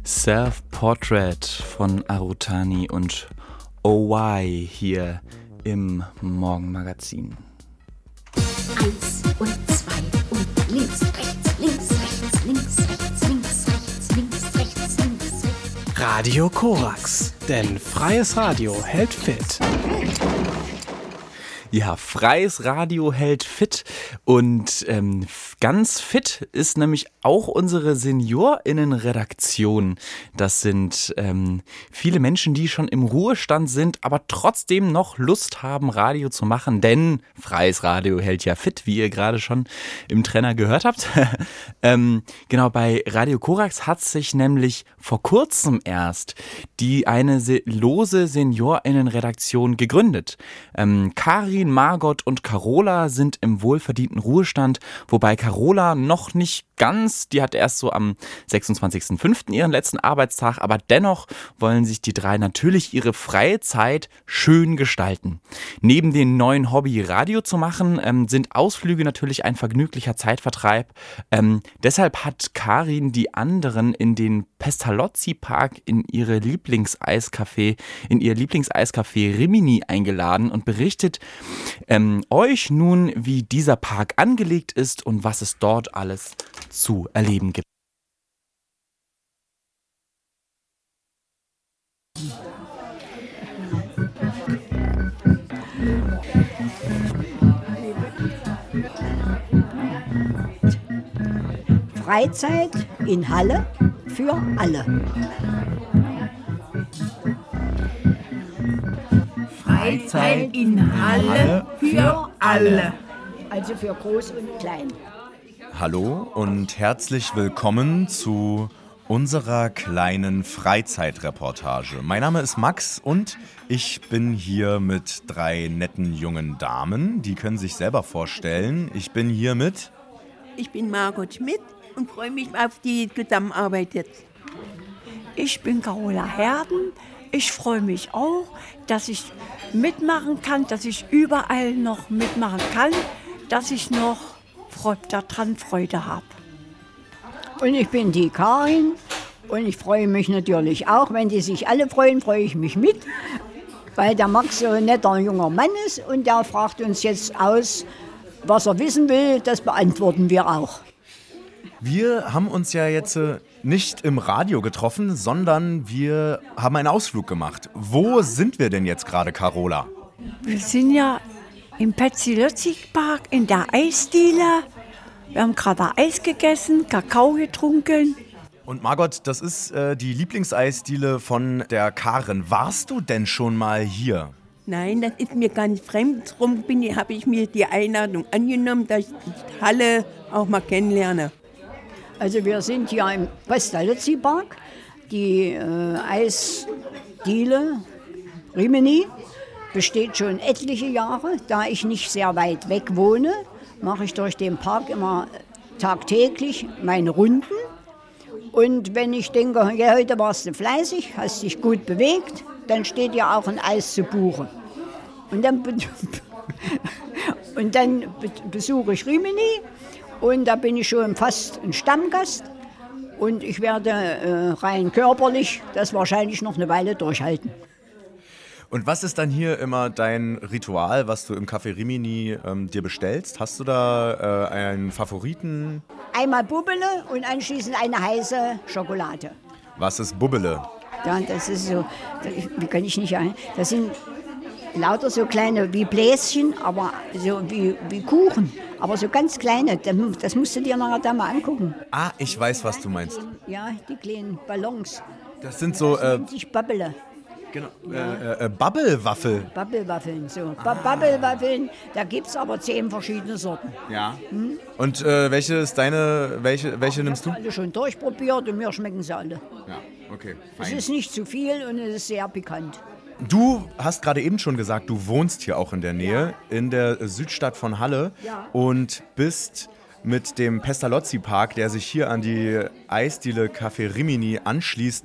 Self-Portrait von Arutani und OY hier im Morgenmagazin. 1 und 2 und links, rechts, links, rechts, links, rechts, links, rechts, links, rechts, links, rechts. Radio Korax, denn freies Radio hält fit. Ja, freies Radio hält fit und ganz fit ist nämlich auch unsere SeniorInnen-Redaktion. Das sind viele Menschen, die schon im Ruhestand sind, aber trotzdem noch Lust haben, Radio zu machen, denn freies Radio hält ja fit, wie ihr gerade schon im Trenner gehört habt. Genau, bei Radio Korax hat sich nämlich vor kurzem erst eine lose SeniorInnen-Redaktion gegründet. Karin, Margot und Carola sind im wohlverdienten Ruhestand, wobei Carola noch nicht ganz, die hat erst so am 26.05. ihren letzten Arbeitstag, aber dennoch wollen sich die drei natürlich ihre freie Zeit schön gestalten. Neben dem neuen Hobby Radio zu machen, sind Ausflüge natürlich ein vergnüglicher Zeitvertreib. Deshalb hat Karin die anderen in den Pestalozzi-Park in ihr Lieblingseiscafé Rimini eingeladen und berichtet euch nun, wie dieser Park angelegt ist und was es dort alles zu erleben gibt. Freizeit in Halle für alle. Freizeit in Halle für alle. Also für groß und klein. Hallo und herzlich willkommen zu unserer kleinen Freizeitreportage. Mein Name ist Max und ich bin hier mit 3 netten jungen Damen. Die können sich selber vorstellen. Ich bin hier mit... Ich bin Margot Schmidt und freue mich auf die Zusammenarbeit jetzt. Ich bin Carola Herden. Ich freue mich auch, dass ich mitmachen kann, dass ich überall noch mitmachen kann, dass ich noch daran Freude habe. Und ich bin die Karin und ich freue mich natürlich auch. Wenn die sich alle freuen, freue ich mich mit, weil der Max so ein netter junger Mann ist und der fragt uns jetzt aus, was er wissen will, das beantworten wir auch. Wir haben uns ja jetzt nicht im Radio getroffen, sondern wir haben einen Ausflug gemacht. Wo sind wir denn jetzt gerade, Carola? Wir sind ja im Pestalozzi-Park in der Eisdiele. Wir haben gerade Eis gegessen, Kakao getrunken. Und Margot, das ist die Lieblingseisdiele von der Karin. Warst du denn schon mal hier? Nein, das ist mir ganz fremd. Darum habe ich mir die Einladung angenommen, dass ich die Halle auch mal kennenlerne. Also wir sind hier im Pestalozzi-Park, die Eisdiele Rimini besteht schon etliche Jahre. Da ich nicht sehr weit weg wohne, mache ich durch den Park immer tagtäglich meine Runden. Und wenn ich denke, ja, heute warst du fleißig, hast dich gut bewegt, dann steht ja auch ein Eis zu Buche. Und dann besuche ich Rimini und da bin ich schon fast ein Stammgast. Und ich werde rein körperlich das wahrscheinlich noch eine Weile durchhalten. Und was ist dann hier immer dein Ritual, was du im Café Rimini dir bestellst? Hast du da einen Favoriten? Einmal Bubbele und anschließend eine heiße Schokolade. Was ist Bubbele? Ja, das ist so, wie kann ich nicht ein? Das sind lauter so kleine wie Bläschen, aber so wie Kuchen. Aber so ganz kleine, das musst du dir nachher da mal angucken. Ah, ich weiß, was du meinst. Ja, die kleinen Ballons. Das sind so... Das nennt sich Bubble. Genau, Bubble-Waffel. Bubble-Waffeln, so. Bubble-Waffeln, da gibt es aber 10 verschiedene Sorten. Ja. Und welche ist deine, welche nimmst du? Ich habe alle schon durchprobiert und mir schmecken sie alle. Ja, okay, Es fein. ist nicht zu viel und es ist sehr pikant. Du hast gerade eben schon gesagt, du wohnst hier auch in der Nähe, in der Südstadt von Halle und bist mit dem Pestalozzi-Park, der sich hier an die Eisdiele Café Rimini anschließt,